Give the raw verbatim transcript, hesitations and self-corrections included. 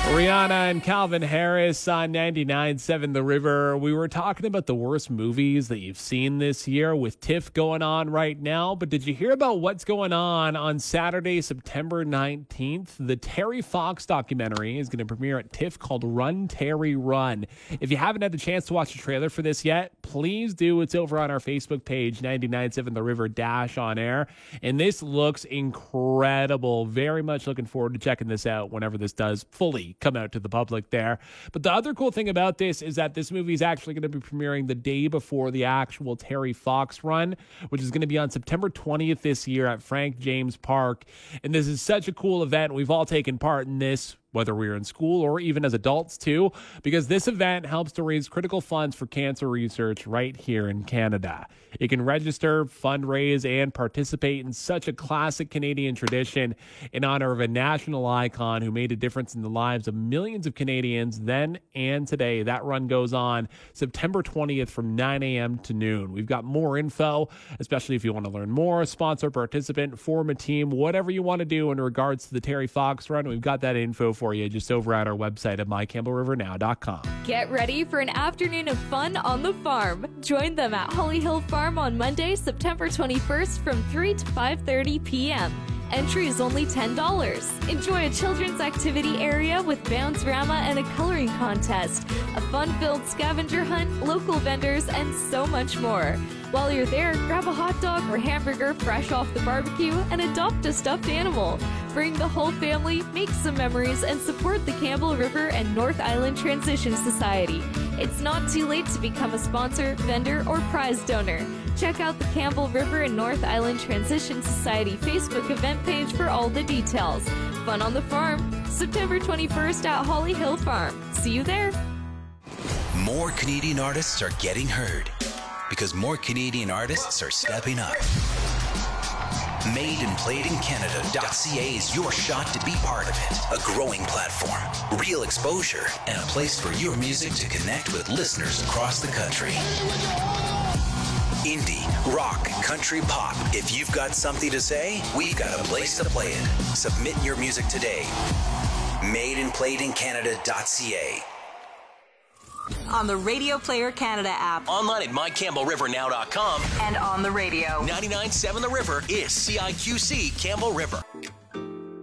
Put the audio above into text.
Rihanna and Calvin Harris on ninety-nine point seven The River. We were talking about the worst movies that you've seen this year with TIFF going on right now, but did you hear about what's going on on Saturday, September nineteenth? The Terry Fox documentary is going to premiere at TIFF called Run, Terry, Run. If you haven't had the chance to watch the trailer for this yet, please do. It's over on our Facebook page, ninety-nine point seven The River Dash on air, and this looks incredible. Very much looking forward to checking this out whenever this does fully come out to the public there. But the other cool thing about this is that this movie is actually going to be premiering the day before the actual Terry Fox run, which is going to be on September twentieth this year at Frank James Park. And this is such a cool event. We've all taken part in this, whether we were in school or even as adults too, because this event helps to raise critical funds for cancer research right here in Canada. You can register, fundraise, and participate in such a classic Canadian tradition in honor of a national icon who made a difference in the lives of millions of Canadians then and today. That run goes on September twentieth from nine a.m. to noon. We've got more info, especially if you want to learn more, sponsor, participant, form a team, whatever you want to do in regards to the Terry Fox run. We've got that info for you just over at our website at my campbell river now dot com. Get ready for an afternoon of fun on the farm. Join them at Holly Hill Farm on Monday, September twenty-first from three to five thirty p.m. Entry is only ten dollars. Enjoy a children's activity area with Bounce-rama and a coloring contest, a fun-filled scavenger hunt, local vendors, and so much more. While you're there, grab a hot dog or hamburger fresh off the barbecue and adopt a stuffed animal. Bring the whole family, make some memories, and support the Campbell River and North Island Transition Society. It's not too late to become a sponsor, vendor, or prize donor. Check out the Campbell River and North Island Transition Society Facebook event page for all the details. Fun on the farm, September twenty-first at Holly Hill Farm. See you there. More Canadian artists are getting heard because more Canadian artists are stepping up. made and played in canada dot c a is your shot to be part of it. A growing platform, real exposure, and a place for your music to connect with listeners across the country. Indie, rock, country, pop. If you've got something to say, we've got a place to play it. Submit your music today. made and played in canada dot c a. On the Radio Player Canada app. Online at my campbell river now dot com. And on the radio. ninety-nine point seven The River is C I Q C Campbell River.